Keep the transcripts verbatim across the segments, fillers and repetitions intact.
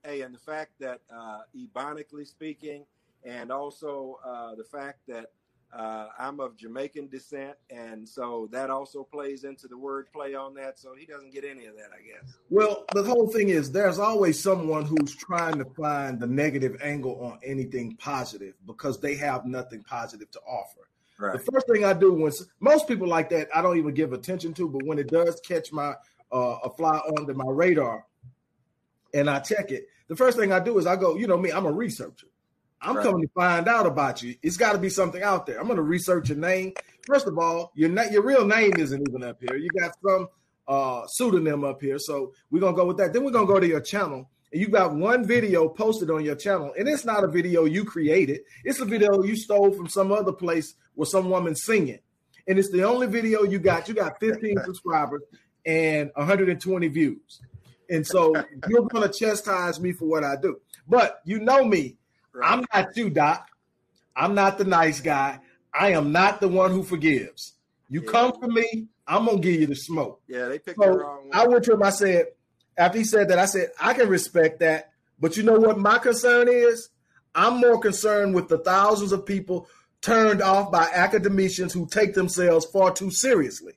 Hey, and the fact that uh, ebonically speaking, and also uh, the fact that uh, I'm of Jamaican descent, and so that also plays into the wordplay on that. So he doesn't get any of that, I guess. Well, the whole thing is there's always someone who's trying to find the negative angle on anything positive because they have nothing positive to offer. Right. The first thing I do when most people like that, I don't even give attention to, but when it does catch my uh, a fly onto my radar and I check it, the first thing I do is I go, you know me, I'm a researcher. I'm right. coming to find out about you. It's got to be something out there. I'm going to research your name. First of all, your na- your real name isn't even up here. You got some uh, pseudonym up here. So we're going to go with that. Then we're going to go to your channel. And you got one video posted on your channel. And it's not a video you created. It's a video you stole from some other place with some woman singing. And it's the only video you got. You got fifteen subscribers and one hundred twenty views. And so you're going to chastise me for what I do. But you know me. Right. I'm not you, Doc. I'm not the nice guy. I am not the one who forgives. You yeah. come for me, I'm going to give you the smoke. Yeah, they picked so the wrong one. I went to him, I said, after he said that, I said, I can respect that. But you know what my concern is? I'm more concerned with the thousands of people turned off by academicians who take themselves far too seriously.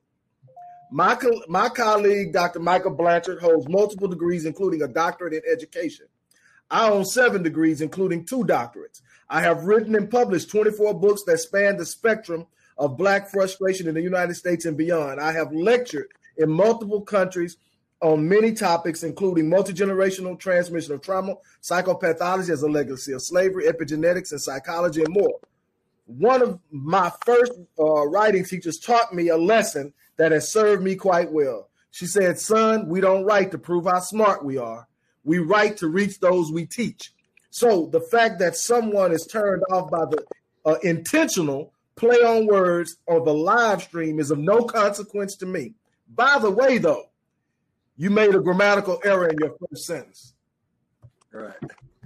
My, co- my colleague, Doctor Michael Blanchard, holds multiple degrees, including a doctorate in education. I own seven degrees, including two doctorates. I have written and published twenty-four books that span the spectrum of Black frustration in the United States and beyond. I have lectured in multiple countries on many topics, including multi-generational transmission of trauma, psychopathology as a legacy of slavery, epigenetics, and psychology, and more. One of my first uh, writing teachers taught me a lesson that has served me quite well. She said, son, we don't write to prove how smart we are. We write to reach those we teach. So the fact that someone is turned off by the uh, intentional play on words on the live stream is of no consequence to me. By the way, though, you made a grammatical error in your first sentence. Right.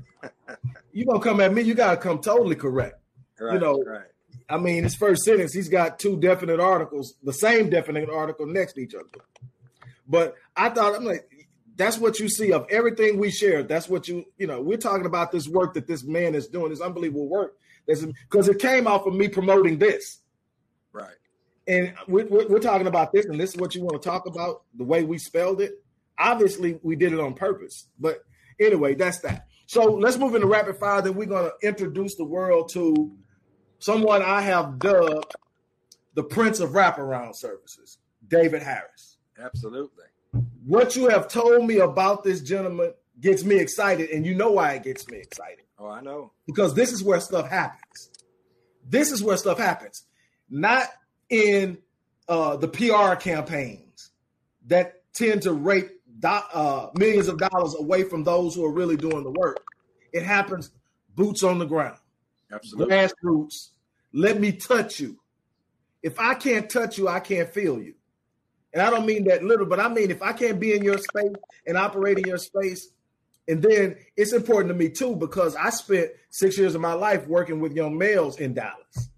You're going to come at me, you got to come totally correct. Right, you know, right. I mean, his first sentence, he's got two definite articles, the same definite article next to each other. But I thought, I'm like, that's what you see of everything we share. That's what you, you know, we're talking about this work that this man is doing, this unbelievable work. Because it came off of me promoting this. Right. And we're, we're talking about this, and this is what you want to talk about, the way we spelled it. Obviously, we did it on purpose. But anyway, that's that. So let's move into rapid fire. Then we're going to introduce the world to someone I have dubbed the Prince of Wraparound Services, David Harris. Absolutely. What you have told me about this gentleman gets me excited, and you know why it gets me excited. Oh, I know. Because this is where stuff happens. This is where stuff happens. Not in uh, the P R campaigns that tend to rape do- uh, millions of dollars away from those who are really doing the work. It happens boots on the ground. Absolutely. Grassroots. Let me touch you. If I can't touch you, I can't feel you. And I don't mean that little, but I mean if I can't be in your space and operate in your space, and then it's important to me too, because I spent six years of my life working with young males in Dallas.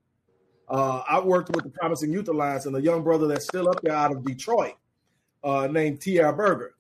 Uh, I worked with the Promising Youth Alliance and a young brother that's still up there out of Detroit uh, named T R Berger.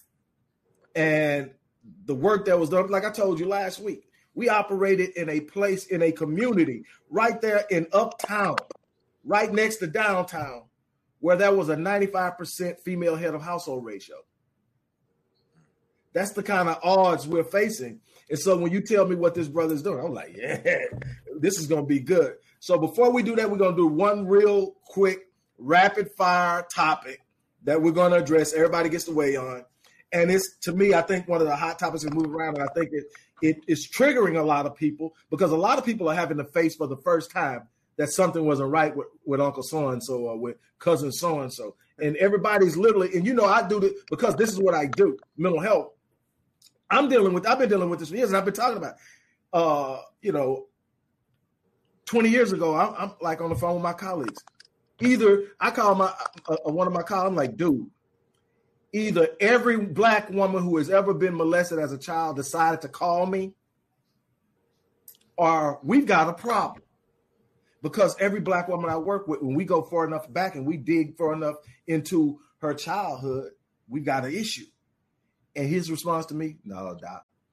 And the work that was done, like I told you last week, we operated in a place, in a community right there in Uptown, right next to downtown, where there was a ninety-five percent female head of household ratio. That's the kind of odds we're facing. And so when you tell me what this brother's doing, I'm like, yeah, this is going to be good. So before we do that, we're going to do one real quick rapid fire topic that we're going to address. Everybody gets to weigh on. And it's, to me, I think one of the hot topics that move around, and I think it, it is triggering a lot of people because a lot of people are having to face for the first time that something wasn't right with, with Uncle so-and-so or with cousin so-and-so. And everybody's literally, and you know, I do this because this is what I do, mental health. I'm dealing with, I've been dealing with this for years, and I've been talking about, uh, you know, twenty years ago, I'm, I'm like on the phone with my colleagues. Either I call my uh, one of my colleagues, I'm like, dude, either every black woman who has ever been molested as a child decided to call me, or we've got a problem. Because every black woman I work with, when we go far enough back and we dig far enough into her childhood, we've got an issue. And his response to me, no, Doc,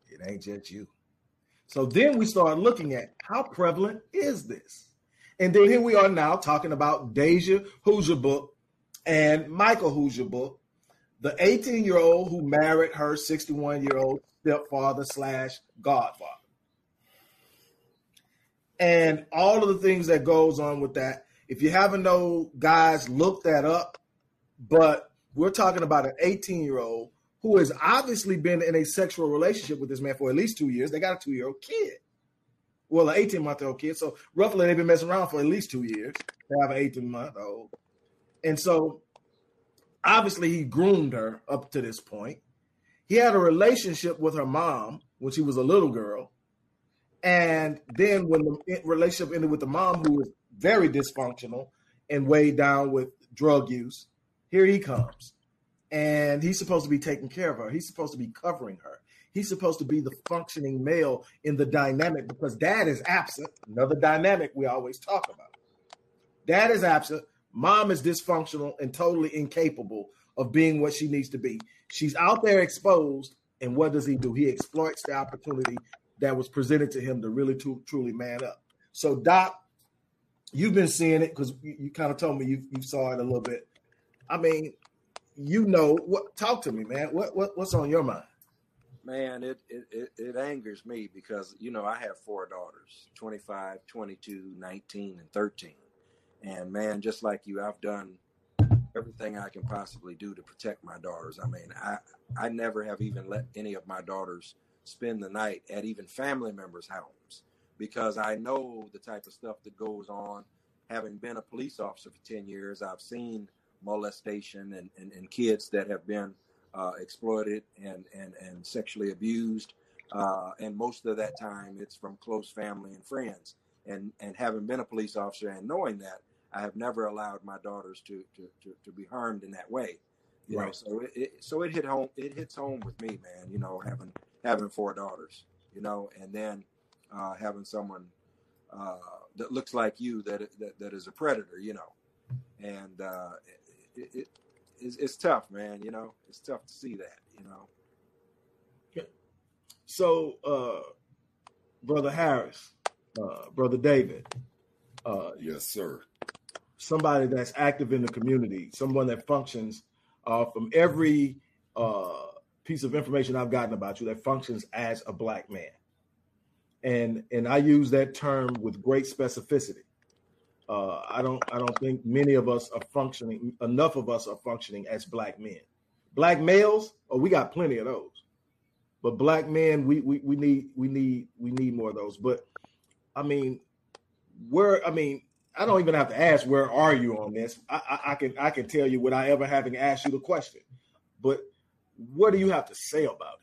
It ain't just you. So then we start looking at how prevalent is this? And then here we are now talking about Deja Hoosier Book and Michael Hoosier Book, the eighteen-year-old who married her sixty-one-year-old stepfather slash godfather. And all of the things that goes on with that. If you haven't know, guys, look that up. But we're talking about an eighteen-year-old who has obviously been in a sexual relationship with this man for at least two years. They got a two-year-old kid. Well, an eighteen-month-old kid. So roughly they've been messing around for at least two years. They have an eighteen-month-old. And so obviously he groomed her up to this point. He had a relationship with her mom when she was a little girl. And then when the relationship ended with the mom, who was very dysfunctional and weighed down with drug use, here he comes. And he's supposed to be taking care of her. He's supposed to be covering her. He's supposed to be the functioning male in the dynamic because dad is absent. Another dynamic we always talk about. Dad is absent. Mom is dysfunctional and totally incapable of being what she needs to be. She's out there exposed. And what does he do? He exploits the opportunity that was presented to him to really to, truly man up. So, Doc, you've been seeing it because you, you kind of told me you, you saw it a little bit. I mean, you know, what? Talk to me, man. What, what what's on your mind? Man, it, it, it, it angers me because, you know, I have four daughters, twenty-five, twenty-two, nineteen, and thirteen. And, man, just like you, I've done everything I can possibly do to protect my daughters. I mean, I, I never have even let any of my daughters spend the night at even family members' homes because I know the type of stuff that goes on. Having been a police officer for ten years, I've seen molestation and, and, and kids that have been uh, exploited and, and, and sexually abused. Uh, and most of that time it's from close family and friends. And, and having been a police officer and knowing that, I have never allowed my daughters to, to, to, to be harmed in that way. You right. know, so it, it, so it hit home, it hits home with me, man, you know, having, having four daughters, you know, and then uh, having someone uh, that looks like you that, that, that is a predator, you know, and uh, it, it, it's, it's tough, man. You know, it's tough to see that, you know. So, uh, Brother Harris, uh, Brother David. Uh, yes, sir. Somebody that's active in the community, someone that functions uh, from every uh, piece of information I've gotten about you that functions as a black man. And and I use that term with great specificity. Uh, I don't I don't think many of us are functioning, enough of us are functioning as black men. Black males, oh, we got plenty of those. But black men, we we we need we need we need more of those. But I mean, where I mean, I don't even have to ask where are you on this. I, I, I can I can tell you without ever having asked you the question. But what do you have to say about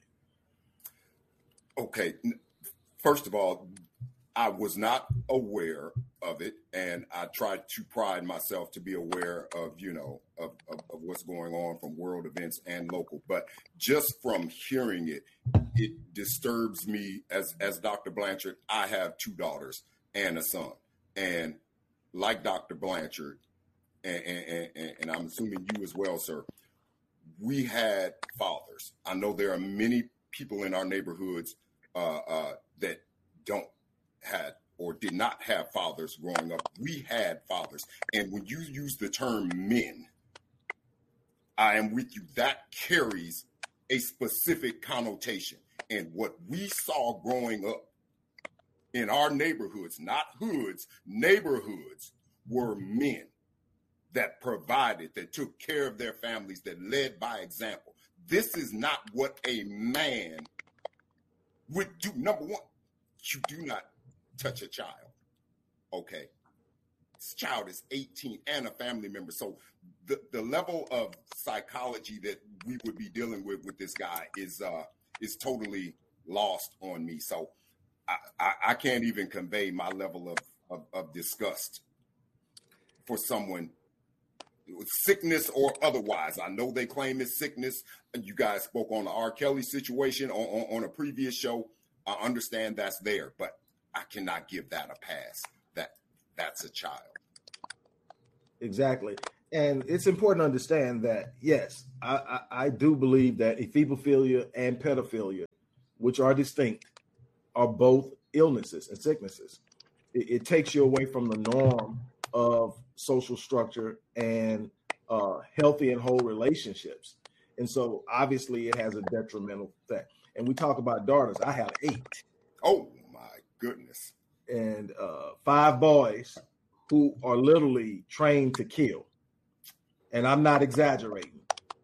it? Okay, first of all, I was not aware of it, and I tried to pride myself to be aware of, you know, of, of, of what's going on from world events and local. But just from hearing it, it disturbs me. As as Doctor Blanchard, I have two daughters and a son, and like Doctor Blanchard, and, and, and, and I'm assuming you as well, sir, we had fathers. I know there are many people in our neighborhoods uh, uh, that don't had or did not have fathers growing up. We had fathers. And when you use the term men, I am with you. That carries a specific connotation. And what we saw growing up in our neighborhoods, not hoods, neighborhoods, were men that provided, that took care of their families, that led by example. This is not what a man would do. Number one, you do not touch a child. Okay. This child is eighteen and a family member. So the, the level of psychology that we would be dealing with with this guy is uh, is totally lost on me. So I, I, I can't even convey my level of, of, of disgust for someone with sickness or otherwise. I know they claim it's sickness. You guys spoke on the R. Kelly situation on, on, on a previous show. I understand that's there, but I cannot give that a pass. That that's a child. Exactly. And it's important to understand that, yes, I, I, I do believe that ephebophilia and pedophilia which are distinct, are both illnesses and sicknesses. It, it takes you away from the norm of social structure and uh, healthy and whole relationships. And so obviously it has a detrimental effect. And we talk about daughters. I have eight. Oh, my goodness. And uh, five boys who are literally trained to kill. And I'm not exaggerating.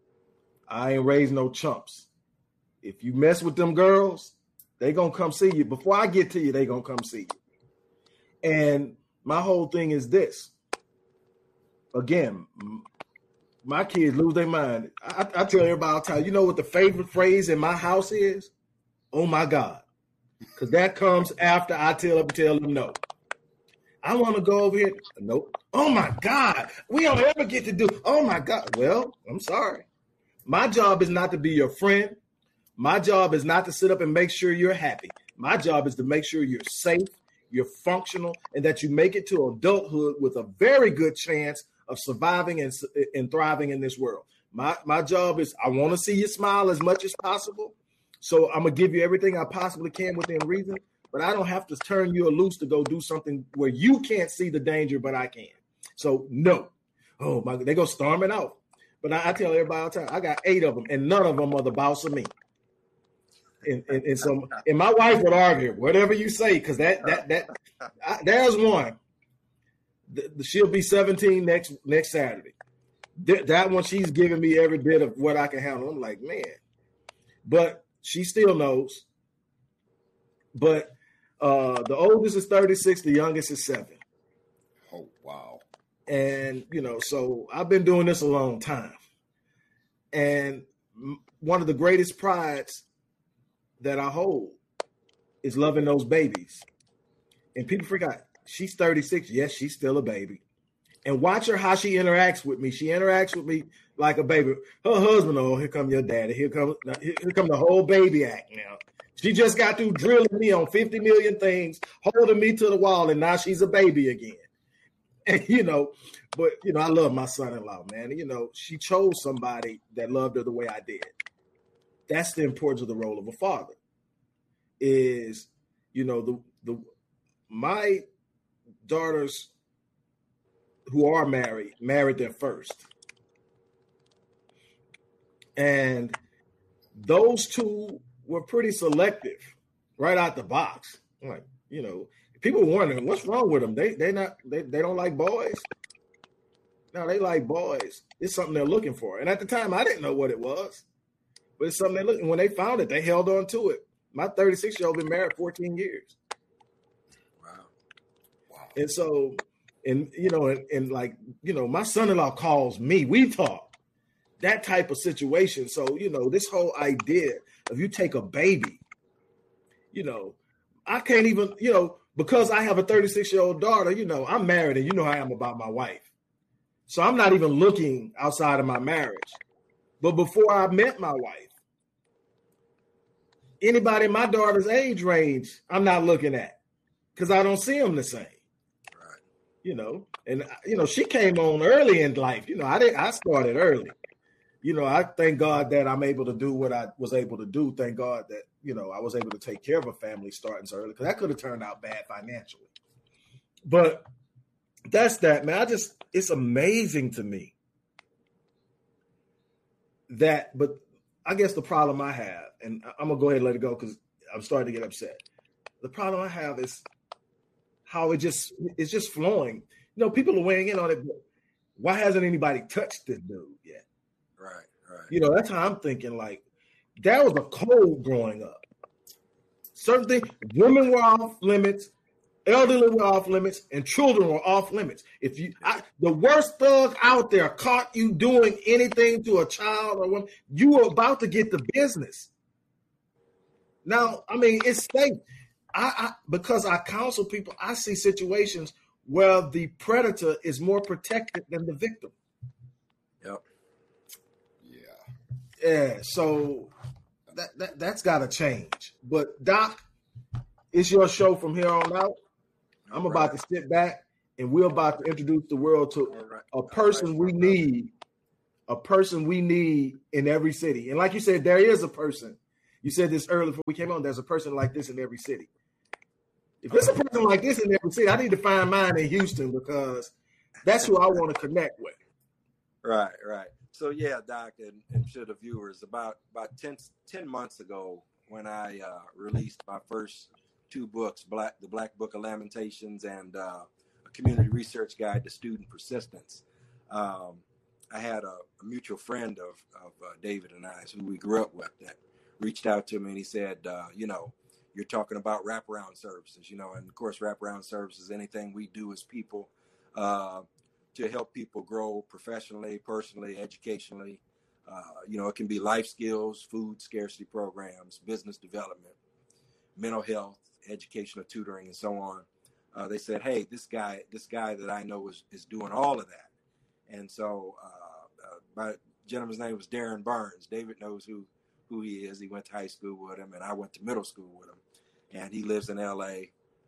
I ain't raised no chumps. If you mess with them girls, they going to come see you. Before I get to you, they going to come see you. And my whole thing is this. Again, my kids lose their mind. I, I tell everybody all the time, you know what the favorite phrase in my house is? Oh, my God. Because that comes after I tell them, tell them no. I want to go over here. Nope. Oh, my God. We don't ever get to do. Oh, my God. Well, I'm sorry. My job is not to be your friend. My job is not to sit up and make sure you're happy. My job is to make sure you're safe, you're functional, and that you make it to adulthood with a very good chance of surviving and, and thriving in this world. My, my job is I want to see you smile as much as possible. So I'm going to give you everything I possibly can within reason, but I don't have to turn you loose to go do something where you can't see the danger, but I can. So no. Oh, my, they go storming out. But I, I tell everybody all the time, I got eight of them, and none of them are the boss of me. And, and, and so, and my wife would argue, whatever you say, because that that that I, there's one. The, the, she'll be seventeen next next Saturday. Th- that one, she's giving me every bit of what I can handle. I'm like, man, but she still knows. But uh, the oldest is thirty-six, the youngest is seven. Oh wow! And you know, so I've been doing this a long time, and one of the greatest prides that I hold is loving those babies. And people forgot, she's thirty-six. Yes, she's still a baby. And watch her how she interacts with me. She interacts with me like a baby. Her husband, oh, here come your daddy. Here come, here come the whole baby act now. She just got through drilling me on fifty million things, holding me to the wall, and now she's a baby again. And, you know, but, you know, I love my son-in-law, man. And, you know, she chose somebody that loved her the way I did. That's the importance of the role of a father is, you know, the, the, my daughters who are married, married their first. And those two were pretty selective right out the box. Like, you know, people wondering what's wrong with them. They, they not, they, they don't like boys. No, they like boys. It's something they're looking for. And at the time I didn't know what it was. But it's something they look, and when they found it, they held on to it. My thirty-six-year-old been married fourteen years. Wow. Wow. And so, and, you know, and, and like, you know, my son-in-law calls me. We talk. That type of situation. So, you know, this whole idea of you take a baby, you know, I can't even, you know, because I have a thirty-six-year-old daughter, you know, I'm married and you know how I am about my wife. So I'm not even looking outside of my marriage. But before I met my wife, anybody in my daughter's age range, I'm not looking at because I don't see them the same. Right. You know, and, you know, she came on early in life. You know, I didn't, I started early. You know, I thank God that I'm able to do what I was able to do. Thank God that, you know, I was able to take care of a family starting so early because that could have turned out bad financially. But that's that, man. I just, it's amazing to me. That, but I guess the problem I have, and I'm gonna go ahead and let it go because I'm starting to get upset. The problem I have is how it just it's just flowing. You know, people are weighing in on it. But why hasn't anybody touched this dude yet? Right, right. You know, that's how I'm thinking. Like that was a code growing up. Certain things, women were off limits, elderly were off limits, and children were off limits. If you, I, the worst thug out there caught you doing anything to a child or woman, you were about to get the business. Now, I mean, it's safe. I, I because I counsel people, I see situations where the predator is more protected than the victim. Yep. Yeah. Yeah. So that, that that's got to change. But Doc, it's your show from here on out. I'm about right. to sit back and we're about to introduce the world to right. a person right. we need, a person we need in every city. And like you said, there is a person You said this earlier before we came on. There's a person like this in every city. If there's a person like this in every city, I need to find mine in Houston because that's who I want to connect with. Right, right. So yeah, Doc, and, and to the viewers, about about ten, ten months ago when I uh, released my first two books, Black the Black Book of Lamentations and uh, a Community Research Guide to Student Persistence, um, I had a, a mutual friend of, of uh, David and I, who we grew up with, that reached out to me and he said, uh, you know, you're talking about wraparound services, you know, and of course, wraparound services, anything we do as people uh, to help people grow professionally, personally, educationally. Uh, you know, it can be life skills, food scarcity programs, business development, mental health, educational tutoring, and so on. Uh, they said, hey, this guy, this guy that I know is, is doing all of that. And so uh, uh, my gentleman's name was Darren Burns. David knows who, who he is. He went to high school with him, and I went to middle school with him. And he lives in L A.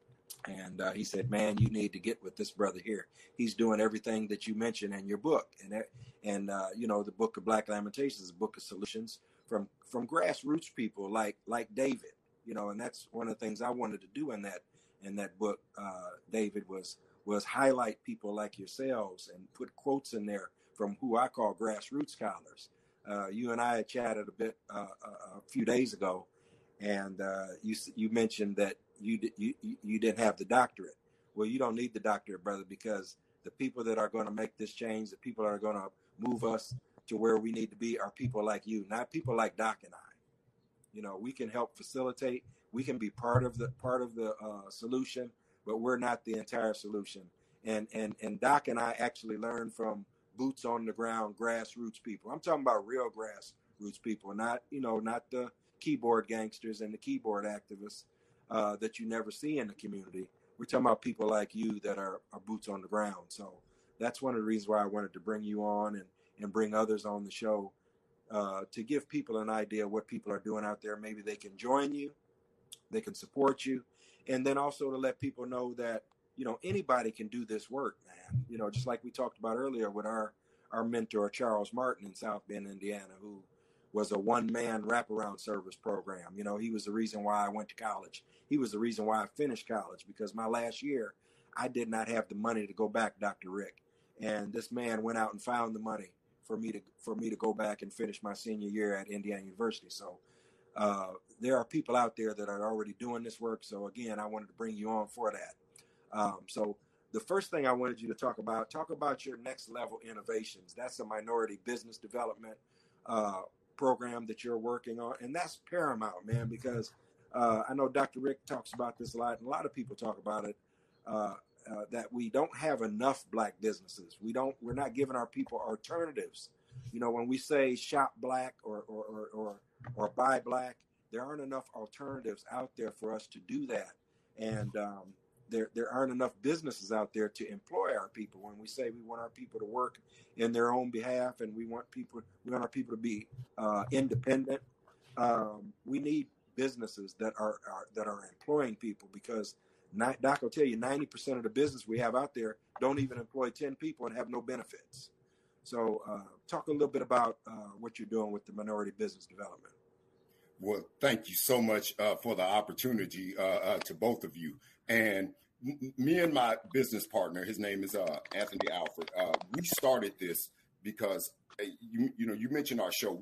And uh, he said, man, you need to get with this brother here. He's doing everything that you mentioned in your book. And, and uh, you know, the Book of Black Lamentations is a book of solutions from, from grassroots people like like David, you know, and that's one of the things I wanted to do in that in that book, uh, David, was was highlight people like yourselves and put quotes in there from who I call grassroots scholars. Uh, you and I had chatted a bit uh, a, a few days ago, and uh, you you mentioned that you, you you didn't have the doctorate. Well, you don't need the doctorate, brother, because the people that are going to make this change, the people that are going to move us to where we need to be, are people like you, not people like Doc and I. You know, we can help facilitate. We can be part of the part of the uh, solution, but we're not the entire solution. And and and Doc and I actually learned from boots on the ground, grassroots people. I'm talking about real grassroots people, not you know, not the keyboard gangsters and the keyboard activists uh, that you never see in the community. We're talking about people like you that are, are boots on the ground. So that's one of the reasons why I wanted to bring you on and, and bring others on the show uh, to give people an idea of what people are doing out there. Maybe they can join you, they can support you, and then also to let people know that, you know, anybody can do this work, man. You know, just like we talked about earlier with our, our mentor, Charles Martin in South Bend, Indiana, who was a one-man wraparound service program. You know, he was the reason why I went to college. He was the reason why I finished college, because my last year, I did not have the money to go back, Doctor Rick. And this man went out and found the money for me to for me to go back and finish my senior year at Indiana University. So uh, there are people out there that are already doing this work. So again, I wanted to bring you on for that. Um, so the first thing I wanted you to talk about, talk about your next level innovations. That's a minority business development uh, program that you're working on. And that's paramount, man, because uh, I know Doctor Rick talks about this a lot, and a lot of people talk about it, uh, uh, that we don't have enough black businesses. We don't, we're not giving our people alternatives. You know, when we say shop black or, or, or, or, or buy black, there aren't enough alternatives out there for us to do that. And um, there, there aren't enough businesses out there to employ our people. When we say we want our people to work in their own behalf, and we want people, we want our people to be uh, independent, um, we need businesses that are, are that are employing people, because not, Doc will tell you ninety percent of the business we have out there don't even employ ten people and have no benefits. So uh, talk a little bit about uh, what you're doing with the minority business development. Well, thank you so much uh, for the opportunity uh, uh, to both of you. And m- me and my business partner, his name is uh, Anthony Alfred. Uh, we started this because uh, you, you know you mentioned our show.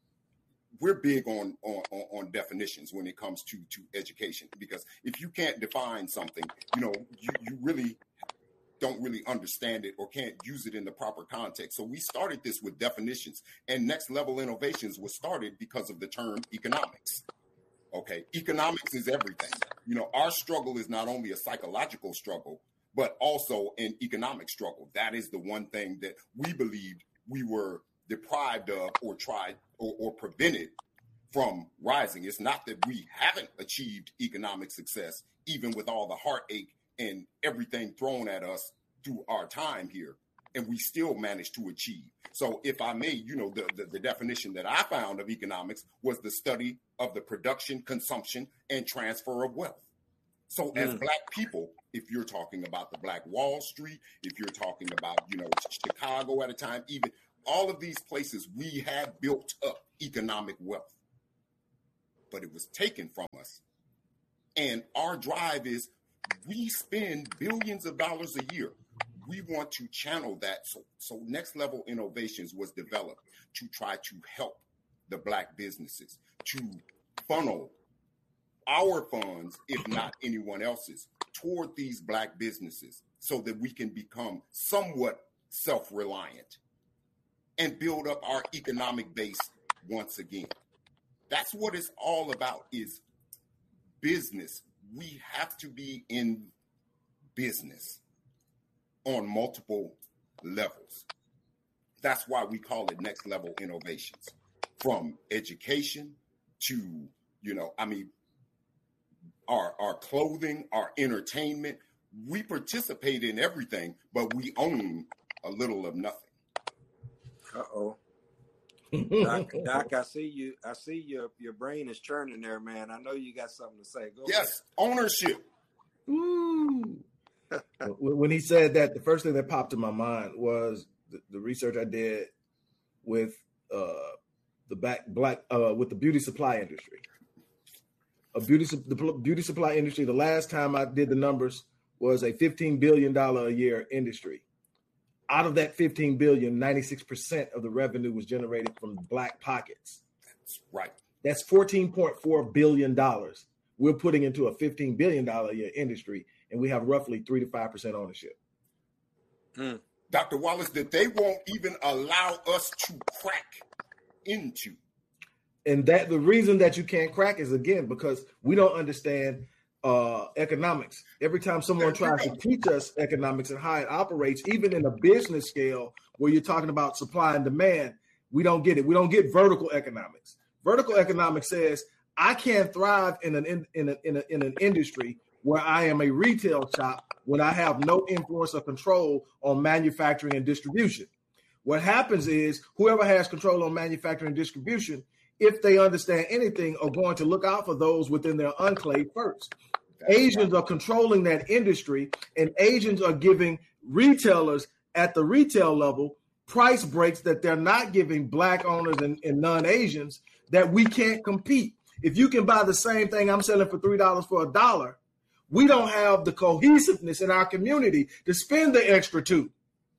We're big on, on on definitions when it comes to to education, because if you can't define something, you know, you, you really don't really understand it or can't use it in the proper context. So we started this with definitions, and Next Level Innovations was started because of the term economics. Okay, economics is everything. You know, our struggle is not only a psychological struggle, but also an economic struggle. That is the one thing that we believed we were deprived of or tried or, or prevented from rising. It's not that we haven't achieved economic success, even with all the heartache and everything thrown at us through our time here, and we still managed to achieve. So if I may, you know, the, the, the definition that I found of economics was the study of the production, consumption, and transfer of wealth. So as mm. Black people, if you're talking about the Black Wall Street, if you're talking about, you know, Chicago at a time, even all of these places, we had built up economic wealth. but it was taken from us. And our drive is we spend billions of dollars a year. We want to channel that. So, so Next Level Innovations was developed to try to help the Black businesses to funnel our funds, if not anyone else's, toward these Black businesses so that we can become somewhat self-reliant and build up our economic base once again. That's what it's all about, is business. We have to be in business on multiple levels. That's why we call it Next Level Innovations. From education to, you know, I mean, our, our clothing, our entertainment, we participate in everything, but we own a little of nothing. Uh-oh. Doc, Doc, I see you. I see your your brain is churning there, man. I know you got something to say. Go yes, ahead. Ownership. Ooh. When he said that, the first thing that popped in my mind was the, the research I did with uh, the back black uh, with the beauty supply industry. A beauty the beauty supply industry. The last time I did the numbers was a fifteen billion dollars a year industry. Out of that fifteen billion dollars, ninety-six percent of the revenue was generated from Black pockets. That's right. That's fourteen point four billion dollars we're putting into a fifteen billion dollars a year industry, and we have roughly three to five percent ownership. Mm. Doctor Wallace, that they won't even allow us to crack into. And that the reason that you can't crack is, again, because we don't understand uh, economics. Every time someone tries to teach us economics and how it operates, even in a business scale where you're talking about supply and demand, we don't get it. We don't get vertical economics. Vertical economics says I can't thrive in an in, in, a, in, a, in an industry where I am a retail shop when I have no influence or control on manufacturing and distribution. What happens is whoever has control on manufacturing and distribution, if they understand anything, are going to look out for those within their enclave first. Asians are controlling that industry, and Asians are giving retailers at the retail level price breaks that they're not giving Black owners and, and non-Asians, that we can't compete. If you can buy the same thing I'm selling for three dollars for a dollar, we don't have the cohesiveness in our community to spend the extra two.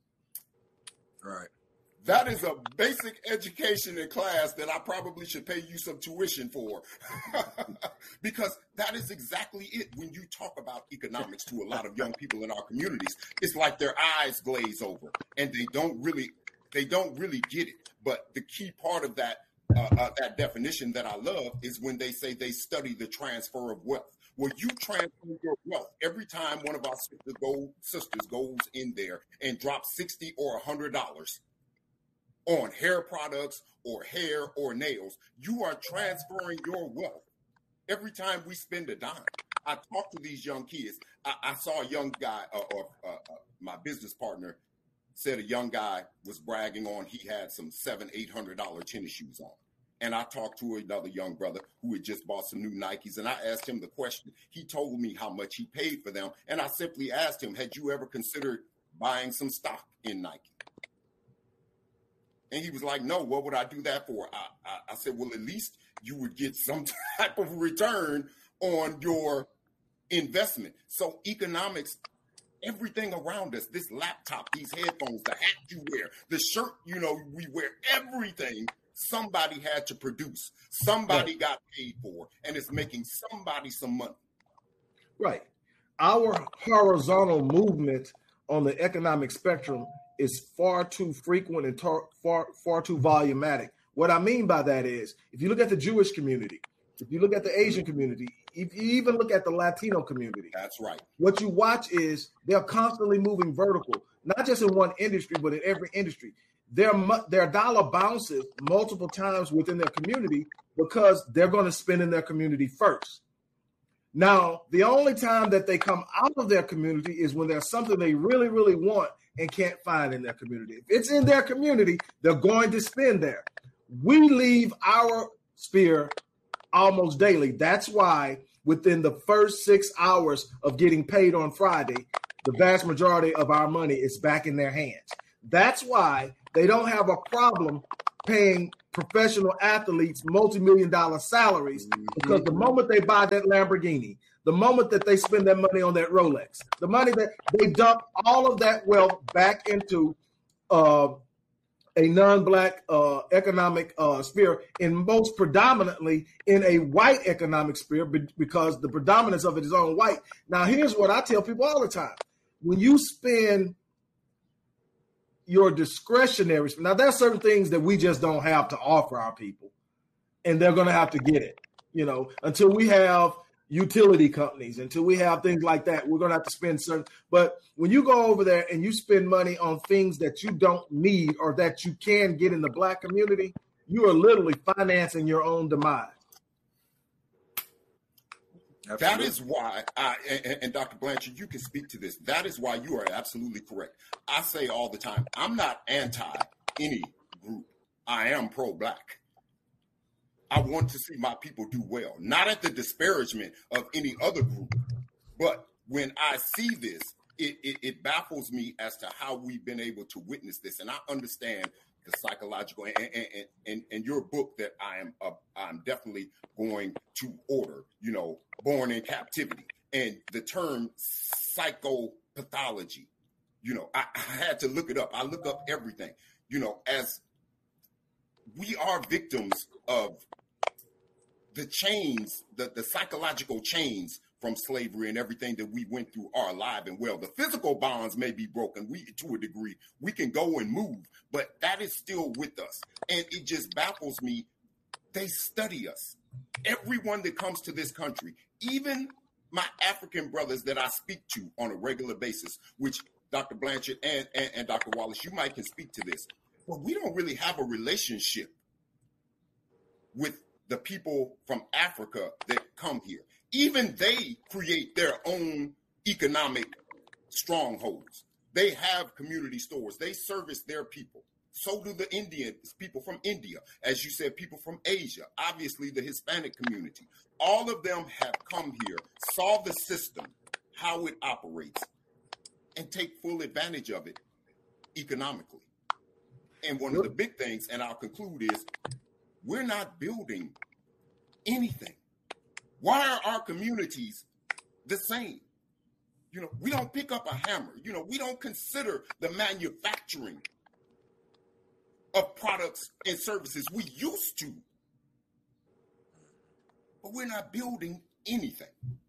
Right. That is a basic education in class that I probably should pay you some tuition for. Because that is exactly it. When you talk about economics to a lot of young people in our communities, it's like their eyes glaze over and they don't really, they don't really get it. But the key part of that, uh, uh, that definition that I love is when they say they study the transfer of wealth. Well, you transfer your wealth every time one of our sisters, go, sisters goes in there and drops sixty or one hundred dollars on hair products or hair or nails. You are transferring your wealth every time we spend a dime. I talk to these young kids. I, I saw a young guy, uh, or uh, uh, my business partner said a young guy was bragging on he had some seven, eight hundred dollar tennis shoes on. And I talked to another young brother who had just bought some new Nikes, and I asked him the question. He told me how much he paid for them, and I simply asked him, had you ever considered buying some stock in Nike? And he was like, no, what would I do that for? I, I, I said, well, at least you would get some type of return on your investment. So economics, everything around us, this laptop, these headphones, the hat you wear, the shirt, you know, we wear, everything somebody had to produce. Somebody right. got paid for, and it's making somebody some money. Right. Our horizontal movement on the economic spectrum is far too frequent and tar- far far too volumatic. What I mean by that is, if you look at the Jewish community, if you look at the Asian community, if you even look at the Latino community, that's right. What you watch is they're constantly moving vertical, not just in one industry, but in every industry. Their their dollar bounces multiple times within their community because they're going to spend in their community first. Now, the only time that they come out of their community is when there's something they really, really want and can't find in their community. If it's in their community, they're going to spend there. We leave our sphere almost daily. That's why within the first six hours of getting paid on Friday, the vast majority of our money is back in their hands. That's why they don't have a problem paying professional athletes multi-million dollar salaries because the moment they buy that Lamborghini, the moment that they spend that money on that Rolex, the money that they dump all of that wealth back into uh, a non-black uh, economic uh, sphere, and most predominantly in a white economic sphere because the predominance of it is on white. Now, here's what I tell people all the time. When you spend your discretionary, now there are certain things that we just don't have to offer our people, and they're going to have to get it, you know, until we have utility companies, until we have things like that, we're going to have to spend certain, but when you go over there and you spend money on things that you don't need or that you can get in the black community, you are literally financing your own demise. That is why, I, and, and Doctor Blanchard, you can speak to this. That is why you are absolutely correct. I say all the time, I'm not anti any group. I am pro-black. I want to see my people do well, not at the disparagement of any other group. But when I see this, it, it, it baffles me as to how we've been able to witness this. And I understand the psychological and, and, and, and your book that I am uh, I'm definitely going to order, you know, Born in Captivity, and the term psychopathology. You know, I, I had to look it up. I look up everything, you know, as we are victims of the chains, the, the psychological chains from slavery and everything that we went through are alive and well. The physical bonds may be broken. We, to a degree, we can go and move, but that is still with us. And it just baffles me. They study us. Everyone that comes to this country, even my African brothers that I speak to on a regular basis, which Doctor Blanchard and, and, and Doctor Wallace, you might can speak to this, but we don't really have a relationship with the people from Africa that come here. Even they create their own economic strongholds. They have community stores. They service their people. So do the Indians, people from India. As you said, people from Asia, obviously the Hispanic community. All of them have come here, saw the system, how it operates, and take full advantage of it economically. And one of the big things, and I'll conclude, is we're not building anything. Why are our communities the same? You know, we don't pick up a hammer. You know, we don't consider the manufacturing of products and services. We used to, but we're not building anything.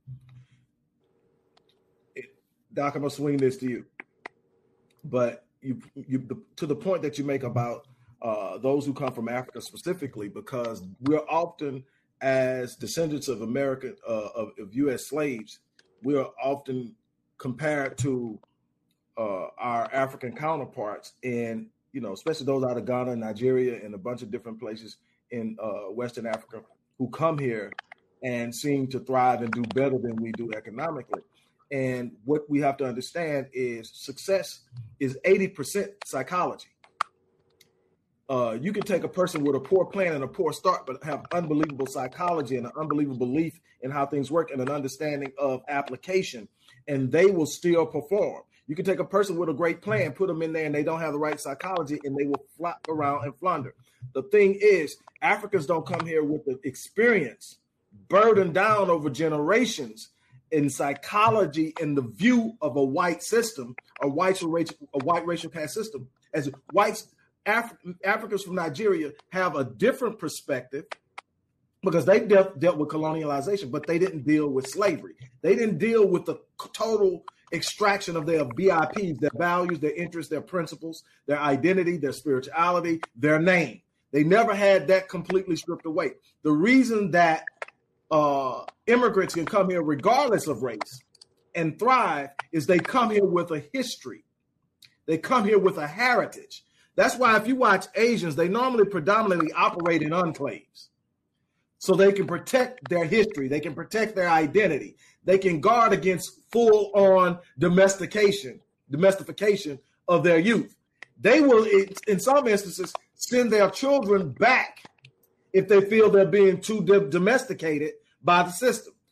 Doc, I'm gonna swing this to you, but you, you to the point that you make about uh, those who come from Africa specifically, because we're often, as descendants of American uh, of, of U S slaves, we are often compared to uh, our African counterparts, and you know, especially those out of Ghana, Nigeria, and a bunch of different places in uh, Western Africa who come here and seem to thrive and do better than we do economically. And what we have to understand is success is eighty percent psychology. Uh, you can take a person with a poor plan and a poor start, but have unbelievable psychology and an unbelievable belief in how things work and an understanding of application, and they will still perform. You can take a person with a great plan, put them in there, and they don't have the right psychology, and they will flop around and flounder. The thing is, Africans don't come here with the experience burdened down over generations in psychology and the view of a white system, a white racial, a white racial caste system. As whites, Af- Africans from Nigeria have a different perspective because they dealt, dealt with colonialization, but they didn't deal with slavery. They didn't deal with the total extraction of their V I Ps, their values, their interests, their principles, their identity, their spirituality, their name. They never had that completely stripped away. The reason that uh, immigrants can come here regardless of race and thrive is they come here with a history. They come here with a heritage. That's why if you watch Asians, they normally predominantly operate in enclaves. So they can protect their history. They can protect their identity. They can guard against full-on domestication, domestication of their youth. They will, in some instances, send their children back if they feel they're being too domesticated by the system.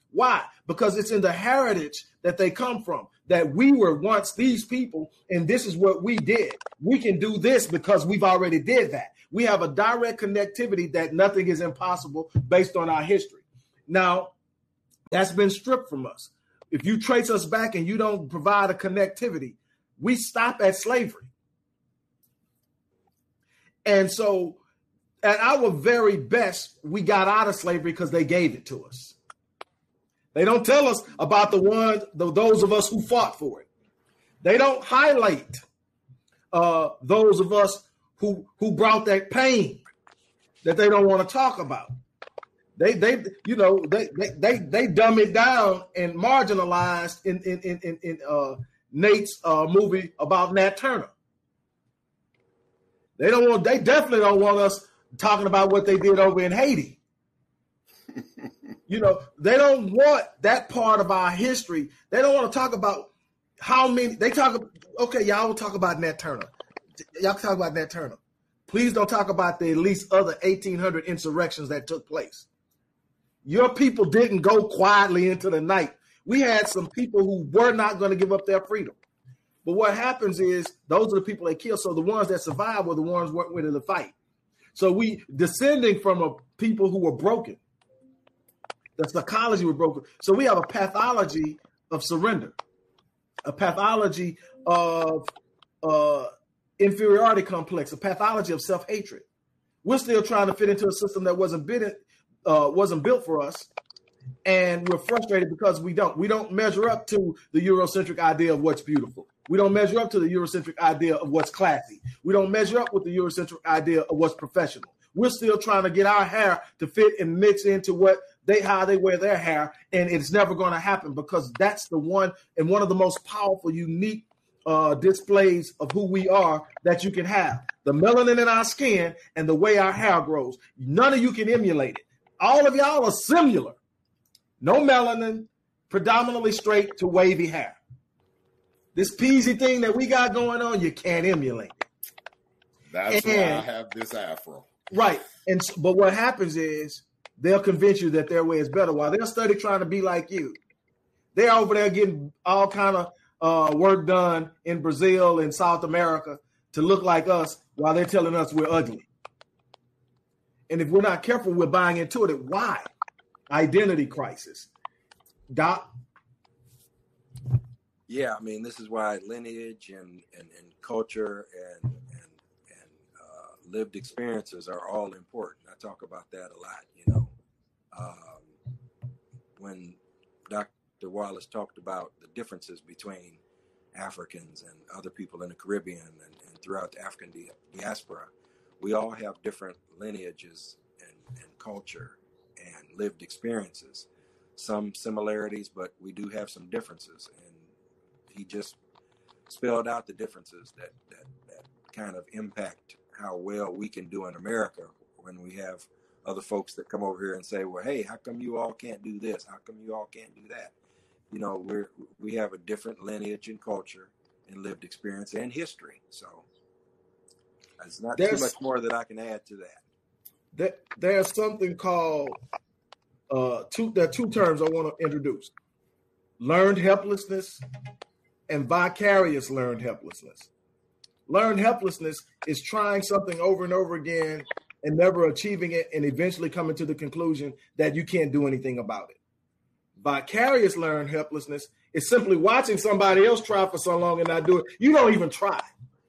Why? Because it's in the heritage that they come from, that we were once these people, and this is what we did. We can do this because we've already did that. We have a direct connectivity that nothing is impossible based on our history. Now, that's been stripped from us. If you trace us back and you don't provide a connectivity, we stop at slavery. And so at our very best, we got out of slavery because they gave it to us. They don't tell us about the ones, the, those of us who fought for it. They don't highlight uh, those of us who who brought that pain that they don't want to talk about. They they you know they they they, they dumb it down and marginalized in in in in, in uh, Nate's uh, movie about Nat Turner. They don't want. They definitely don't want us talking about what they did over in Haiti. You know, they don't want that part of our history. They don't want to talk about how many. They talk. Okay, y'all will talk about Nat Turner. Y'all can talk about Nat Turner. Please don't talk about the at least other eighteen hundred insurrections that took place. Your people didn't go quietly into the night. We had some people who were not going to give up their freedom. But what happens is those are the people they kill. So the ones that survived were the ones who weren't willing to fight. So we descending from a people who were broken. The psychology was broken. So we have a pathology of surrender, a pathology of uh, inferiority complex, a pathology of self-hatred. We're still trying to fit into a system that wasn't built, uh, wasn't built for us, and we're frustrated because we don't. We don't measure up to the Eurocentric idea of what's beautiful. We don't measure up to the Eurocentric idea of what's classy. We don't measure up with the Eurocentric idea of what's professional. We're still trying to get our hair to fit and mix into what they how they wear their hair, and it's never going to happen because that's the one and one of the most powerful, unique uh, displays of who we are that you can have. The melanin in our skin and the way our hair grows. None of you can emulate it. All of y'all are similar. No melanin, predominantly straight to wavy hair. This peasy thing that we got going on, you can't emulate it. That's and, why I have this afro. Right. And but what happens is they'll convince you that their way is better while they'll study trying to be like you. They're over there getting all kind of uh, work done in Brazil and South America to look like us while they're telling us we're ugly. And if we're not careful, we're buying into it. Why? Identity crisis. Doc? Yeah, I mean, this is why lineage and, and, and culture and, and, and uh, lived experiences are all important. I talk about that a lot, you know. Um, when Doctor Wallace talked about the differences between Africans and other people in the Caribbean and, and throughout the African di- diaspora, we all have different lineages and, and culture and lived experiences. Some similarities, but we do have some differences. And he just spelled out the differences that, that, that kind of impact how well we can do in America when we have other folks that come over here and say, well, hey, how come you all can't do this? How come you all can't do that? You know, we're, we have a different lineage and culture and lived experience and history. So there's not there's, too much more that I can add to that. There, there's something called, uh, two, there are two terms I want to introduce. Learned helplessness and vicarious learned helplessness. Learned helplessness is trying something over and over again and never achieving it and eventually coming to the conclusion that you can't do anything about it. Vicarious learned helplessness is simply watching somebody else try for so long and not do it. You don't even try.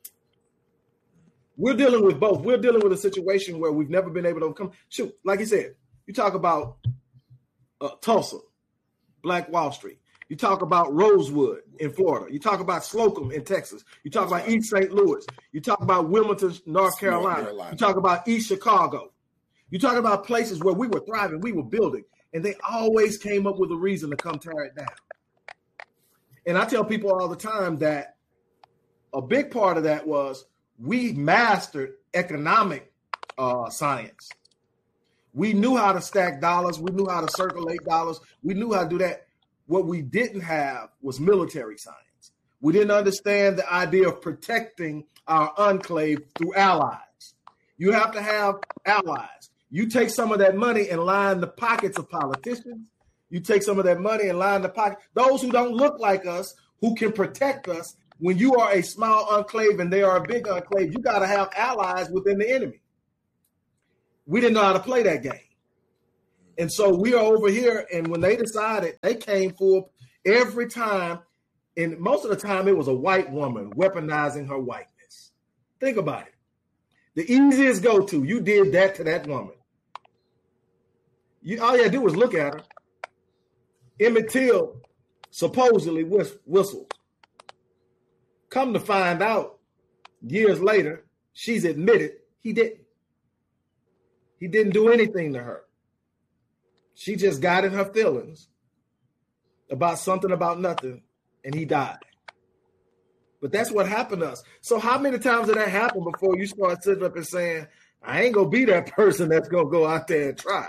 We're dealing with both. We're dealing with a situation where we've never been able to overcome. Shoot, like you said, you talk about uh, Tulsa, Black Wall Street. You talk about Rosewood in Florida. You talk about Slocum in Texas. You talk about East Saint Louis. You talk about Wilmington, North Carolina. North Carolina. You talk about East Chicago. You talk about places where we were thriving, we were building, and they always came up with a reason to come tear it down. And I tell people all the time that a big part of that was we mastered economic uh, science. We knew how to stack dollars. We knew how to circulate dollars. We knew how to do that. What we didn't have was military science. We didn't understand the idea of protecting our enclave through allies. You have to have allies. You take some of that money and line the pockets of politicians. You take some of that money and line the pocket. Those who don't look like us, who can protect us. When you are a small enclave and they are a big enclave, you got to have allies within the enemy. We didn't know how to play that game. And so we are over here, and when they decided, they came for every time, and most of the time it was a white woman weaponizing her whiteness. Think about it. The easiest go-to, you did that to that woman. You, all you had to do was look at her. Emmett Till supposedly whist- whistled. Come to find out, years later, she's admitted he didn't. He didn't do anything to her. She just got in her feelings about something about nothing, and he died. But that's what happened to us. So how many times did that happen before you start sitting up and saying, I ain't going to be that person that's going to go out there and try?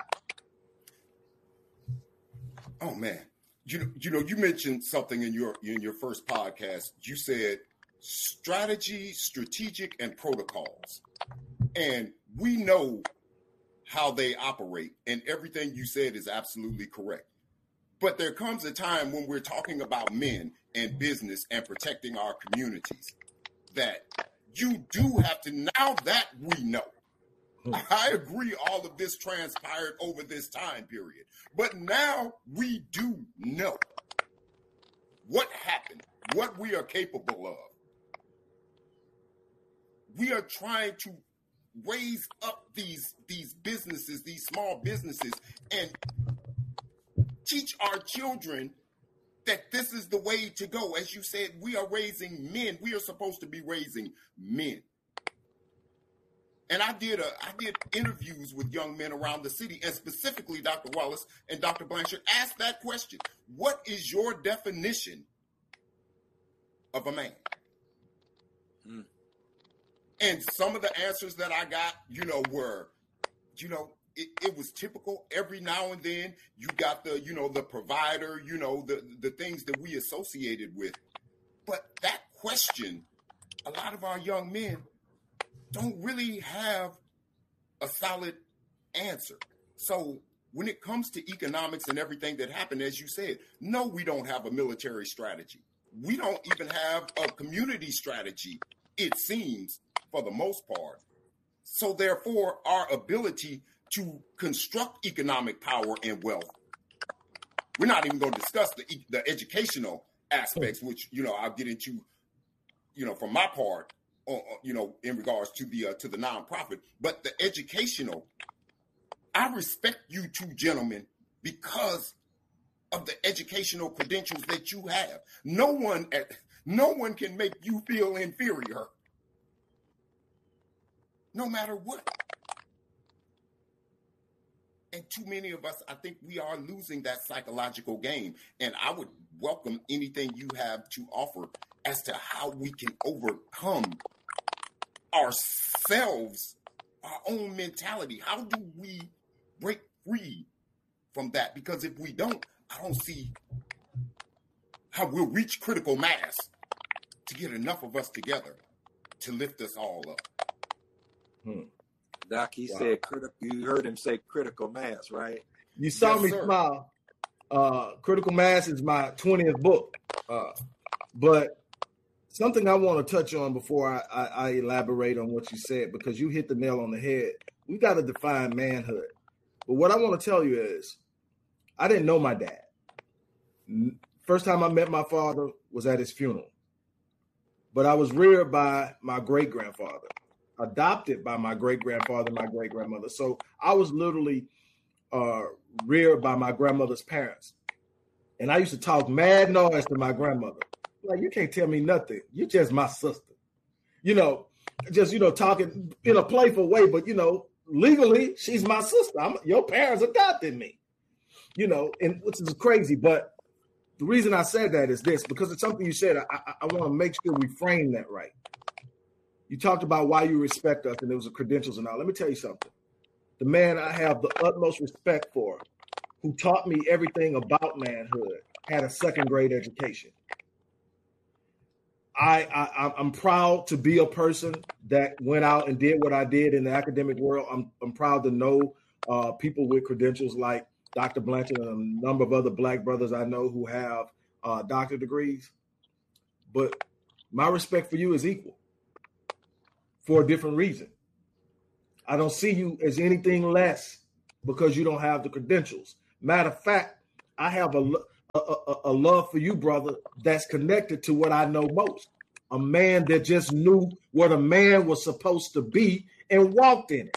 Oh, man. You, you know, you mentioned something in your in your first podcast. You said strategy, strategic, and protocols. And we know how they operate, and everything you said is absolutely correct. But there comes a time when we're talking about men and business and protecting our communities that you do have to, now that we know, I agree all of this transpired over this time period, but now we do know what happened, what we are capable of. We are trying to raise up these these businesses, these small businesses, and teach our children that this is the way to go. As you said, we are raising men. We are supposed to be raising men. And I did a I did interviews with young men around the city, and specifically Doctor Wallace and Doctor Blanchard asked that question. What is your definition of a man? Hmm. And some of the answers that I got, you know, were, you know, it, it was typical. Every now and then you got the, you know, the provider, you know, the, the things that we associated with. But that question, a lot of our young men don't really have a solid answer. So when it comes to economics and everything that happened, as you said, no, we don't have a military strategy. We don't even have a community strategy, it seems, for the most part. So therefore, our ability to construct economic power and wealth, we're not even going to discuss the, the educational aspects, which, you know, I'll get into, you know, from my part, uh, you know, in regards to the uh, to the nonprofit, but the educational, I respect you two gentlemen because of the educational credentials that you have. No one, no one can make you feel inferior, no matter what. And too many of us, I think we are losing that psychological game. And I would welcome anything you have to offer as to how we can overcome ourselves, our own mentality. How do we break free from that? Because if we don't, I don't see how we'll reach critical mass to get enough of us together to lift us all up. Hmm. Doc, he wow. said, criti- you heard him say critical mass, right? You saw yes, me sir. smile. Uh, Critical Mass is my twentieth book. Uh, but something I want to touch on before I, I, I elaborate on what you said, because you hit the nail on the head. We got to define manhood. But what I want to tell you is, I didn't know my dad. First time I met my father was at his funeral. But I was reared by my great-grandfather, adopted by my great-grandfather, my great-grandmother. So I was literally uh, reared by my grandmother's parents. And I used to talk mad noise to my grandmother. Like, you can't tell me nothing. You're just my sister. You know, just, you know, talking in a playful way, but, you know, legally, she's my sister. I'm, your parents adopted me. You know, and which is crazy. But the reason I said that is this, because it's something you said. I, I, I want to make sure we frame that right. You talked about why you respect us, and there was the credentials and all. Let me tell you something. The man I have the utmost respect for, who taught me everything about manhood, had a second grade education. I, I I'm proud to be a person that went out and did what I did in the academic world. I'm I'm proud to know uh, people with credentials like Doctor Blanchard and a number of other black brothers I know who have uh, doctorate degrees. But my respect for you is equal for a different reason. I don't see you as anything less because you don't have the credentials. Matter of fact, I have a, a, a, a love for you, brother, that's connected to what I know most. A man that just knew what a man was supposed to be and walked in it.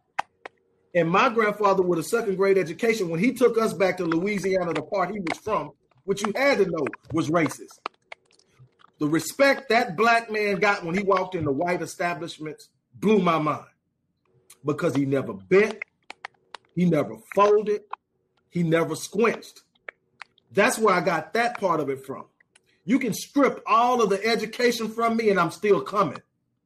And my grandfather, with a second grade education, when he took us back to Louisiana, the part he was from, which you had to know was racist. The respect that black man got when he walked into white establishments blew my mind because he never bent, he never folded, he never squinched. That's where I got that part of it from. You can strip all of the education from me and I'm still coming.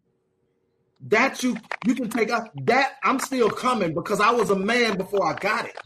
That you you can take out that I'm still coming because I was a man before I got it.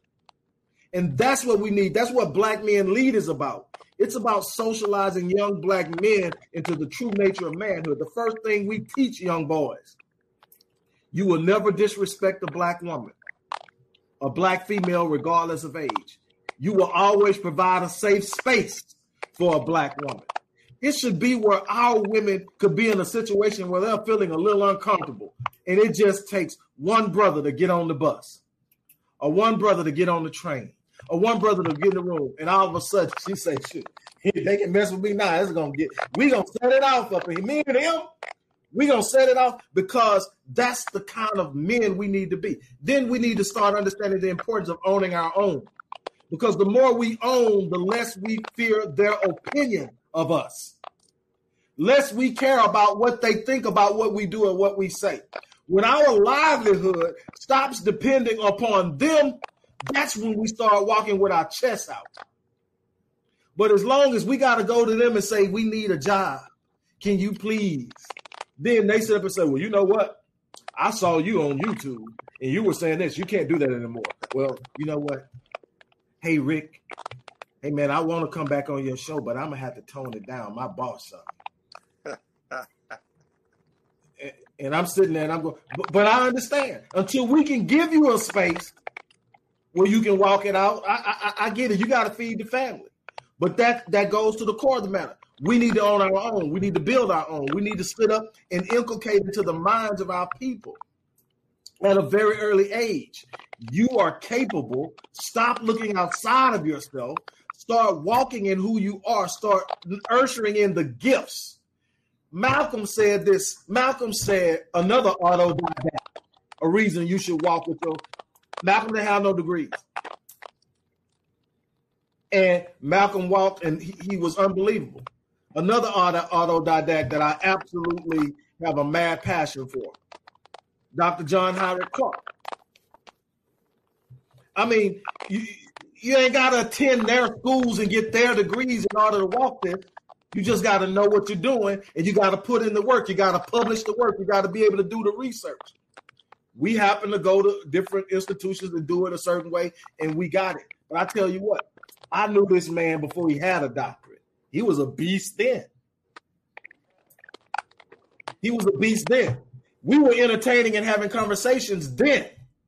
And that's what we need. That's what Black Men Lead is about. It's about socializing young black men into the true nature of manhood. The first thing we teach young boys, you will never disrespect a black woman, a black female, regardless of age. You will always provide a safe space for a black woman. It should be where our women could be in a situation where they're feeling a little uncomfortable. And it just takes one brother to get on the bus, or one brother to get on the train, or one brother to get in the room. And all of a sudden she say, shoot, they can mess with me now. It's gonna get, we gonna set it off up here. Me and him, we gonna set it off because that's the kind of men we need to be. Then we need to start understanding the importance of owning our own. Because the more we own, the less we fear their opinion of us. Less we care about what they think about what we do and what we say. When our livelihood stops depending upon them, that's when we start walking with our chests out. But as long as we got to go to them and say, we need a job, can you please? Then they sit up and say, well, you know what? I saw you on YouTube and you were saying this. You can't do that anymore. Well, you know what? Hey, Rick. Hey, man, I want to come back on your show, but I'm going to have to tone it down. My boss sucks. and, and I'm sitting there and I'm going, but, but I understand. Until we can give you a space where you can walk it out, I, I, I get it. You got to feed the family. But that, that goes to the core of the matter. We need to own our own. We need to build our own. We need to sit up and inculcate into the minds of our people at a very early age. You are capable. Stop looking outside of yourself. Start walking in who you are. Start ushering in the gifts. Malcolm said this. Malcolm said another autodidact, a reason you should walk with your. Malcolm didn't have no degrees. And Malcolm walked and he, he was unbelievable. Another auto, autodidact that I absolutely have a mad passion for, Doctor John Heinrich Clarke. I mean, you, you ain't got to attend their schools and get their degrees in order to walk this. You just got to know what you're doing, and you got to put in the work. You got to publish the work. You got to be able to do the research. We happen to go to different institutions and do it a certain way, and we got it. But I tell you what, I knew this man before he had a doctorate. He was a beast then. He was a beast then. We were entertaining and having conversations then.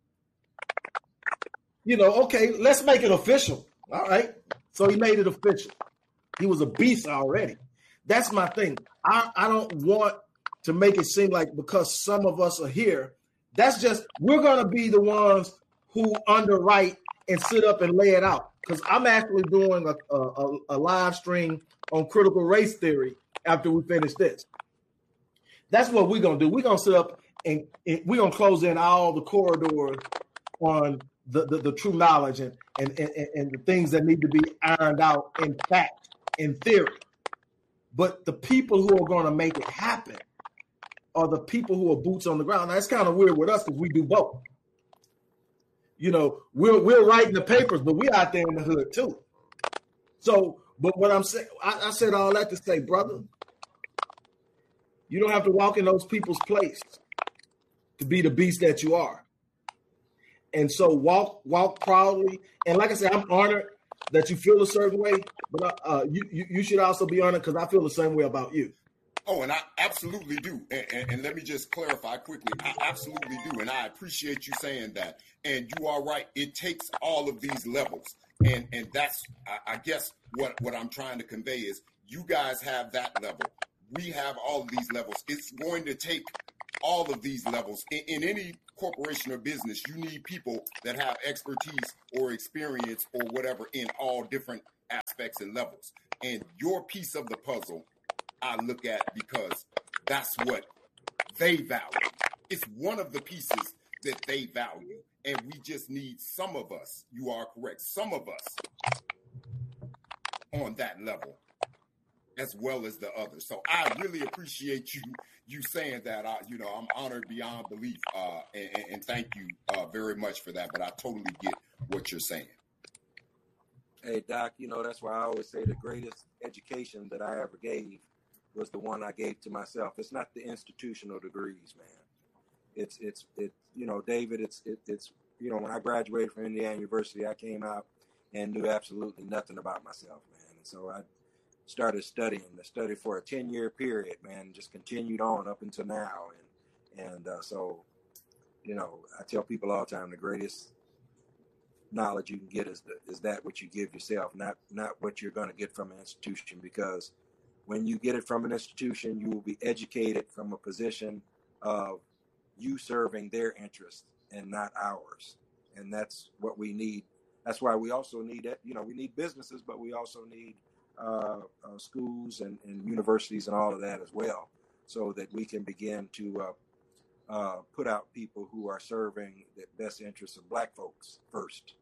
You know, okay, let's make it official. All right. So he made it official. He was a beast already. That's my thing. I, I don't want to make it seem like because some of us are here, that's just, we're going to be the ones who underwrite and sit up and lay it out. Because I'm actually doing a, a, a live stream on critical race theory after we finish this. That's what we're going to do. We're going to sit up and, and we're going to close in all the corridors on the, the, the true knowledge and, and, and, and the things that need to be ironed out in fact, in theory. But the people who are going to make it happen are the people who are boots on the ground. Now, that's kind of weird with us because we do both. You know, we're we're writing the papers, but we're out there in the hood too. So, but what I'm saying, I, I said all that to say, brother, you don't have to walk in those people's place to be the beast that you are. And so walk walk proudly. And like I said, I'm honored that you feel a certain way, but uh, you, you you should also be honored because I feel the same way about you. Oh, and I absolutely do. And, and, and let me just clarify quickly. I absolutely do. And I appreciate you saying that. And you are right. It takes all of these levels. And and that's, I, I guess, what, what I'm trying to convey is you guys have that level. We have all of these levels. It's going to take all of these levels. In, in any corporation or business, you need people that have expertise or experience or whatever in all different aspects and levels. And your piece of the puzzle, I look at because that's what they value. It's one of the pieces that they value. And we just need some of us, you are correct, some of us on that level as well as the others. So I really appreciate you you saying that. I, you know, I'm honored beyond belief, uh, and, and thank you uh, very much for that. But I totally get what you're saying. Hey, Doc, you know, that's why I always say the greatest education that I ever gave was the one I gave to myself. It's not the institutional degrees, man. It's, it's, it, you know, David, it's, it, it's, you know, when I graduated from Indiana University, I came out and knew absolutely nothing about myself, man. And so I started studying, I studied for a ten year period, man, just continued on up until now. And, and, uh, so, you know, I tell people all the time, the greatest knowledge you can get is the, is that what you give yourself, not, not what you're going to get from an institution, because when you get it from an institution, you will be educated from a position of you serving their interests and not ours. And that's what we need. That's why we also need it. You know, we need businesses, but we also need uh, uh, schools and, and universities and all of that as well, so that we can begin to uh, uh, put out people who are serving the best interests of Black folks first.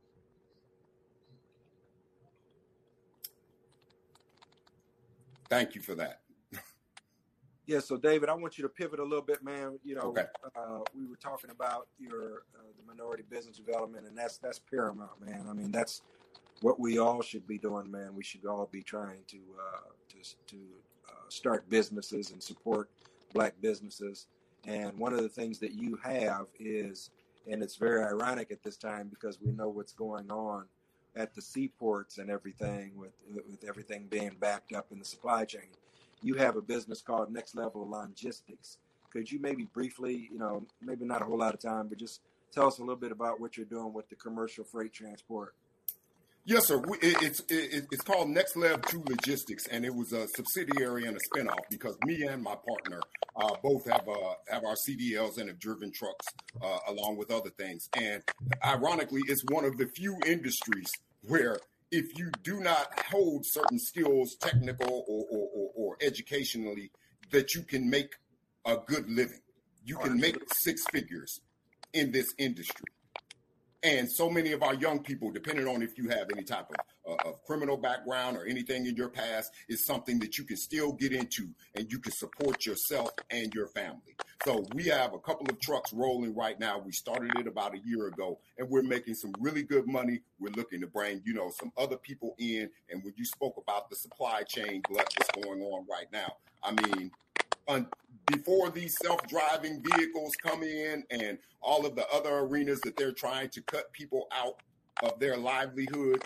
Thank you for that. Yeah, so David, I want you to pivot a little bit, man. You know, okay. uh, we were talking about your uh, the minority business development, and that's that's paramount, man. I mean, that's what we all should be doing, man. We should all be trying to uh, to to uh, start businesses and support Black businesses. And one of the things that you have is, and it's very ironic at this time because we know what's going on at the seaports and everything, with with everything being backed up in the supply chain. You have a business called Next Level Logistics. Could you maybe briefly, you know, maybe not a whole lot of time, but just tell us a little bit about what you're doing with the commercial freight transport? Yes, sir. We, it, it's it, it's called Next Level two Logistics, and it was a subsidiary and a spinoff because me and my partner uh, both have uh, have our C D Ls and have driven trucks uh, along with other things. And ironically, it's one of the few industries where if you do not hold certain skills, technical or, or, or, or educationally, that you can make a good living. You can make six figures in this industry. And so many of our young people, depending on if you have any type of, uh, of criminal background or anything in your past, is something that you can still get into and you can support yourself and your family. So we have a couple of trucks rolling right now. We started it about a year ago, and we're making some really good money. We're looking to bring, you know, some other people in. And when you spoke about the supply chain glut that's going on right now, I mean, un- before these self-driving vehicles come in and all of the other arenas that they're trying to cut people out of their livelihood,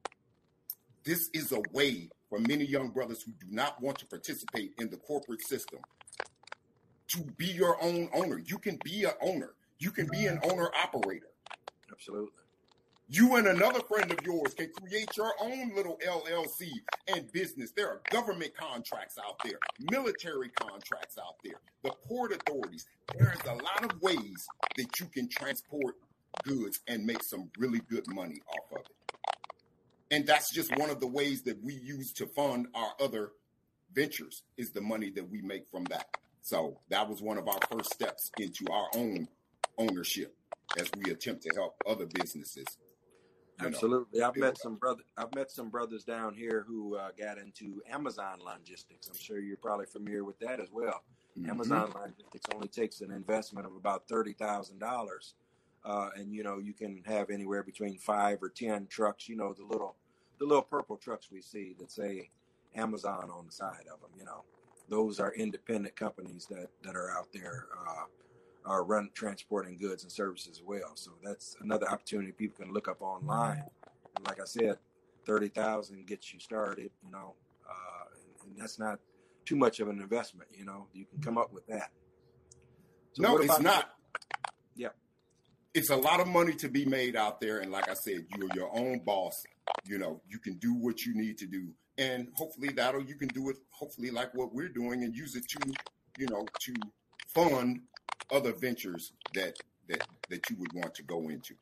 this is a way for many young brothers who do not want to participate in the corporate system to be your own owner. You can be an owner. You can be an owner-operator. Absolutely. You and another friend of yours can create your own little L L C and business. There are government contracts out there, military contracts out there, the port authorities. There is a lot of ways that you can transport goods and make some really good money off of it. And that's just one of the ways that we use to fund our other ventures, is the money that we make from that. So that was one of our first steps into our own ownership as we attempt to help other businesses. Absolutely. Know, I've met some brother. I've met some brothers down here who uh, got into Amazon Logistics. I'm sure you're probably familiar with that as well. Mm-hmm. Amazon Logistics only takes an investment of about thirty thousand uh, dollars, and you know you can have anywhere between five or ten trucks. You know the little, the little purple trucks we see that say Amazon on the side of them. You know, those are independent companies that that are out there. Uh, are run transporting goods and services as well. So that's another opportunity people can look up online. And like I said, thirty thousand gets you started, you know, uh, and, and that's not too much of an investment. You know, you can come up with that. So no, it's not. Yeah. It's a lot of money to be made out there. And like I said, you're your own boss. You know, you can do what you need to do. And hopefully that'll, you can do it, hopefully like what we're doing, and use it to, you know, to fund other ventures that, that, that you would want to go into.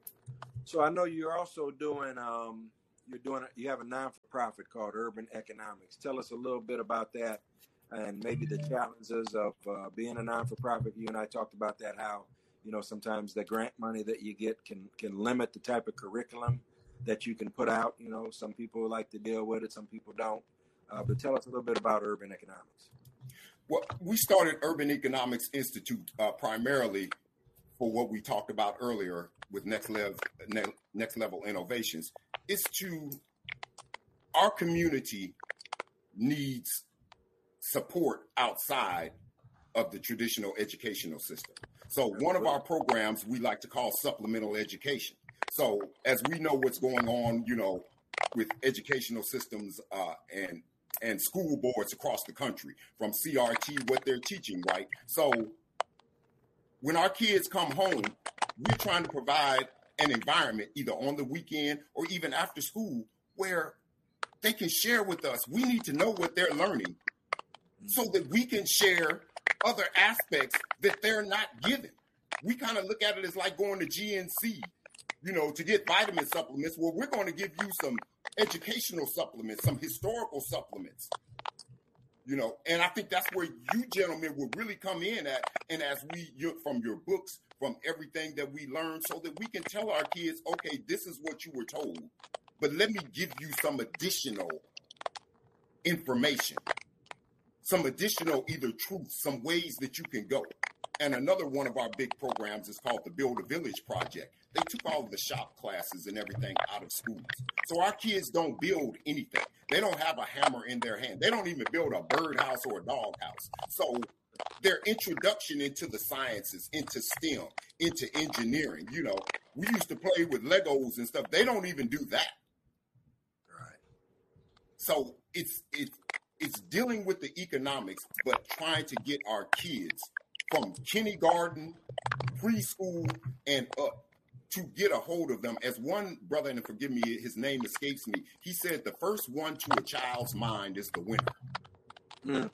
So I know you're also doing, um, you're doing, you have a non-for-profit called Urban Economics. Tell us a little bit about that and maybe the challenges of uh, being a non-for-profit. You and I talked about that, how, you know, sometimes the grant money that you get can, can limit the type of curriculum that you can put out. You know, some people like to deal with it, some people don't. Uh, but tell us a little bit about Urban Economics. Well, we started Urban Economics Institute uh, primarily for what we talked about earlier with Next Level, Next Level Innovations. It's to, our community needs support outside of the traditional educational system. So one of our programs we like to call supplemental education. So as we know what's going on, you know, with educational systems uh, and and school boards across the country, from C R T, what they're teaching, right? So when our kids come home, we're trying to provide an environment either on the weekend or even after school where they can share with us. We need to know what they're learning so that we can share other aspects that they're not given. We kind of look at it as like going to G N C, you know, to get vitamin supplements. Well, we're going to give you some educational supplements, some historical supplements, you know, and I think that's where you gentlemen will really come in at. And as we, you, from your books, from everything that we learn, so that we can tell our kids, okay, this is what you were told, but let me give you some additional information, some additional either truth, some ways that you can go. And another one of our big programs is called the Build a Village Project. They took all of the shop classes and everything out of schools. So our kids don't build anything. They don't have a hammer in their hand. They don't even build a birdhouse or a doghouse. So their introduction into the sciences, into STEM, into engineering, you know, we used to play with Legos and stuff. They don't even do that. Right. So it's it's it's dealing with the economics, but trying to get our kids from kindergarten, preschool, and up to get a hold of them. As one brother, and forgive me, his name escapes me, he said the first one to a child's mind is the winner. Mm.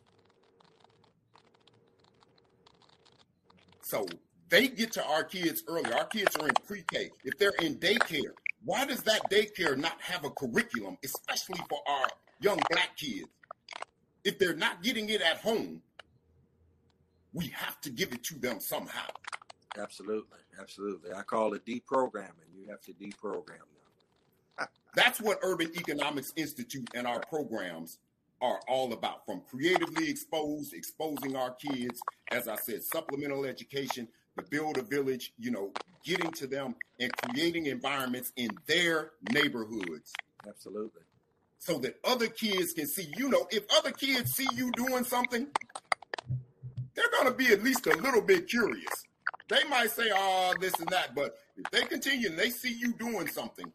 So they get to our kids early. Our kids are in pre-K. If they're in daycare, why does that daycare not have a curriculum, especially for our young black kids? If they're not getting it at home, we have to give it to them somehow. Absolutely. Absolutely. I call it deprogramming. You have to deprogram them. That's what Urban Economics Institute and our programs are all about. From creatively exposed, exposing our kids, as I said, supplemental education, the Build a Village, you know, getting to them and creating environments in their neighborhoods. Absolutely. So that other kids can see, you know, if other kids see you doing something, they're going to be at least a little bit curious. They might say, oh, this and that, but if they continue and they see you doing something.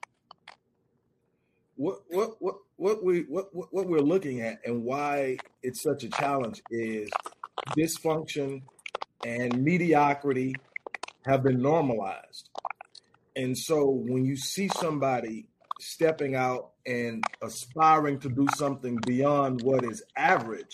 What what what what we what what we're looking at and why it's such a challenge is dysfunction and mediocrity have been normalized. And so when you see somebody stepping out and aspiring to do something beyond what is average,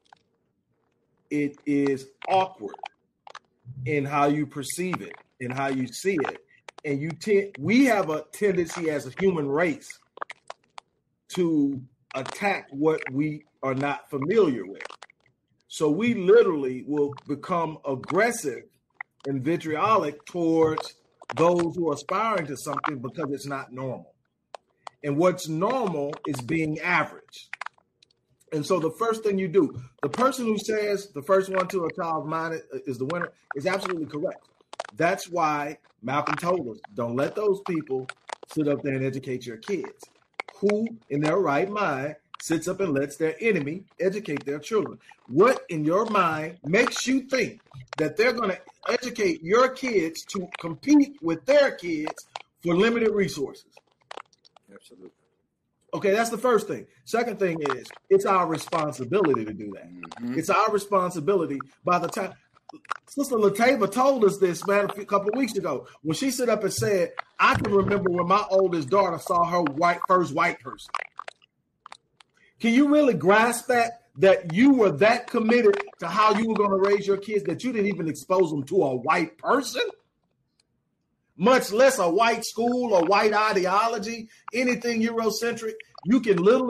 it is awkward in how you perceive it, in how you see it. And you tend, we have a tendency as a human race to attack what we are not familiar with. So we literally will become aggressive and vitriolic towards those who are aspiring to something because it's not normal. And what's normal is being average. And so the first thing you do, the person who says the first one to a child's mind is the winner is absolutely correct. That's why Malcolm told us, don't let those people sit up there and educate your kids. Who in their right mind sits up and lets their enemy educate their children? What in your mind makes you think that they're going to educate your kids to compete with their kids for limited resources? Absolutely. Okay, that's the first thing. Second thing is it's our responsibility to do that. Mm-hmm. It's our responsibility. By the time Sister Latava told us this, man, a couple of weeks ago, when she stood up and said, I can remember when my oldest daughter saw her white first white person. Can you really grasp that? That you were that committed to how you were going to raise your kids that you didn't even expose them to a white person, much less a white school or white ideology, anything Eurocentric. You can literally